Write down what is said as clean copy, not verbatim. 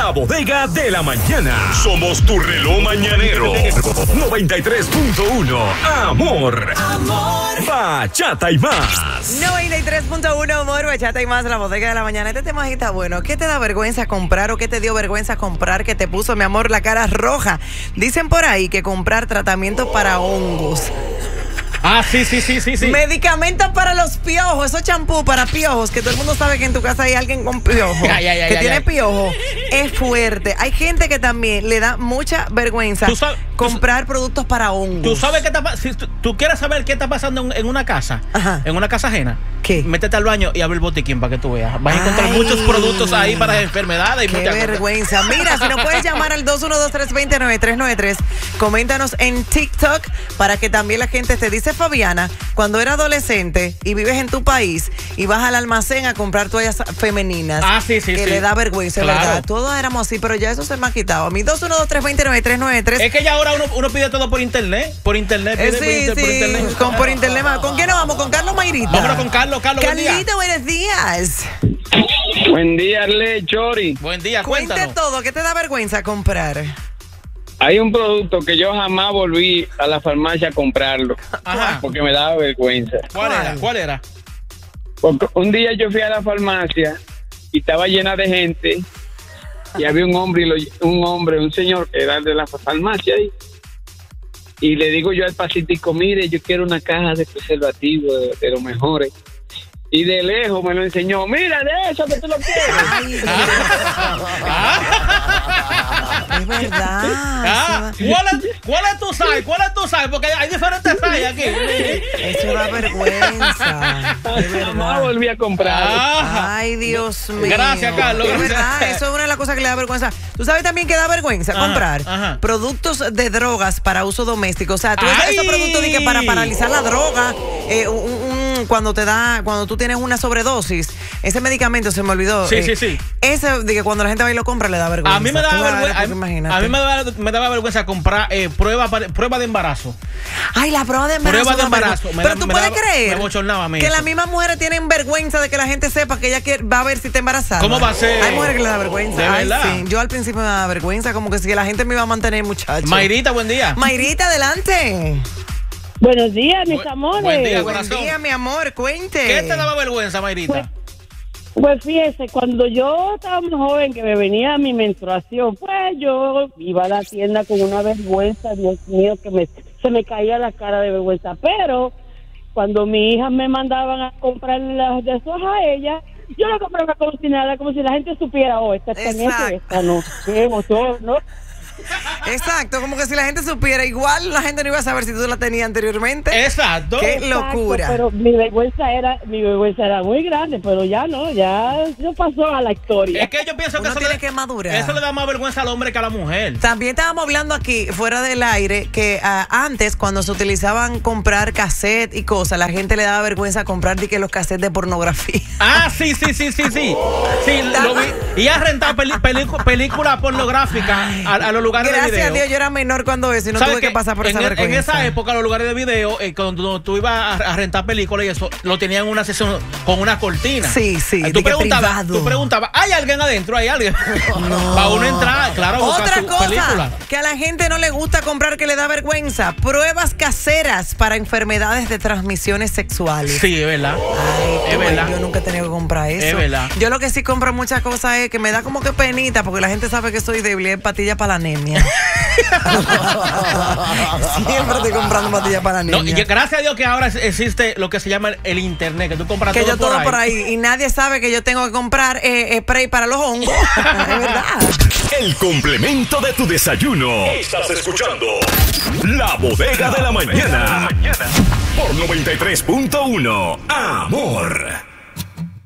La Bodega de la Mañana. Somos tu reloj mañanero. 93.1. Amor. Bachata y más. 93.1 Amor, Bachata y más, La Bodega de la Mañana. Este tema está bueno. ¿Qué te da vergüenza comprar o qué te dio vergüenza comprar que te puso, mi amor, la cara roja? Dicen por ahí que comprar tratamientos para hongos. Ah, sí. Medicamentos para los piojos, esos champú para piojos, que todo el mundo sabe que en tu casa hay alguien con piojo, que tiene piojo. Es fuerte. Hay gente que también le da mucha vergüenza comprar productos para hongos. ¿Tú sabes qué está si tú quieres saber qué está pasando en una casa? Ajá. En una casa ajena. ¿Qué? Métete al baño y abre el botiquín para que tú veas. Vas a encontrar muchos productos ahí para enfermedades y qué vergüenza. Mira, si nos puedes llamar al 212-320-9393, coméntanos en TikTok para que también la gente te dice. Fabiana, cuando era adolescente y vives en tu país y vas al almacén a comprar toallas femeninas, que le da vergüenza, claro. ¿Verdad? Todos éramos así, pero ya eso se me ha quitado. A mí 212-320-9393. Es que ya ahora uno pide todo por internet. Por internet. Por internet. Por internet. ¿Con quién nos vamos? ¿Con Carlos Mayrita? Vámonos con Carlos. Carlito, buenos días. Buen día, Arley, Chori. Buen día, cuéntanos. Cuente todo. ¿Qué te da vergüenza comprar? Hay un producto que yo jamás volví a la farmacia a comprarlo. Ajá. Porque me daba vergüenza. ¿Cuál era? Porque un día yo fui a la farmacia y estaba llena de gente y había un señor que era de la farmacia ahí. Y le digo yo al pacientico, mire, yo quiero una caja de preservativos de los mejores. Y de lejos me lo enseñó. Mira, de eso que tú lo quieres. Ay, es verdad. ¿Cuál es tu size? Porque hay diferentes size aquí. Eso da vergüenza. Jamás volví a comprar. Ay, Dios mío. Gracias, Carlos. Es verdad, eso es una de las cosas que le da vergüenza. ¿Tú sabes también que da vergüenza comprar productos de drogas para uso doméstico? O sea, tú ves esos productos de que para paralizar la droga, cuando tú tienes una sobredosis, ese medicamento se me olvidó. Sí. Ese de que cuando la gente va y lo compra le da vergüenza. A mí me daba vergüenza comprar prueba de embarazo. Ay, la prueba de embarazo. Pero tú puedes creer que las mismas mujeres tienen vergüenza de que la gente sepa que ella va a ver si está embarazada. ¿Cómo va a ser? Hay mujeres que le da vergüenza. ¿De verdad? Sí. Yo al principio me daba vergüenza, como que si la gente me iba a mantener, muchacho. Mayrita, buen día. Mayrita, adelante. Buenos días, mis amores. Buen día, mi amor, cuente. ¿Qué te daba vergüenza, Mayrita? Pues fíjese, cuando yo estaba muy joven, que me venía mi menstruación, pues yo iba a la tienda con una vergüenza, Dios mío, que se me caía la cara de vergüenza. Pero cuando mi hija me mandaban a comprar las de esos a ella, yo la compraba como si nada, como si la gente supiera, esta está en eso, esta no. Qué emoción, ¿no? Exacto, como que si la gente supiera, igual la gente no iba a saber si tú la tenías anteriormente. Exacto. Qué locura. Pero mi vergüenza era muy grande, pero ya pasó a la historia. Es que yo pienso que uno tiene que madurar. Eso le da más vergüenza al hombre que a la mujer. También estábamos hablando aquí, fuera del aire, que antes, cuando se utilizaban comprar cassette y cosas, la gente le daba vergüenza comprar los cassettes de pornografía. Sí, lo vi. Y a rentar películas pornográficas a los lugares de video. Gracias a Dios, yo era menor cuando eso y no tuve que pasar por esa vergüenza. En esa época, los lugares de video, cuando tú ibas a rentar películas y eso, lo tenían en una sesión con una cortina. Sí. Tú preguntabas, ¿hay alguien adentro? ¿Hay alguien? No. Para uno entrar, claro, otra buscar cosa película. Que a la gente no le gusta comprar, que le da vergüenza: pruebas caseras para enfermedades de transmisiones sexuales. Sí, es verdad. Es verdad. Yo nunca he tenido que comprar eso. Es verdad. Yo lo que sí compro muchas cosas es que me da como que penita, porque la gente sabe que soy débil, es pastillas para la anemia. Siempre estoy comprando pastillas para la anemia. Y gracias a Dios que ahora existe lo que se llama el internet, que tú compras todo por ahí. Y nadie sabe que yo tengo que comprar spray para los hongos. Es verdad. El complemento de tu desayuno. Estás escuchando La Bodega de la Mañana. Por 93.1 Amor.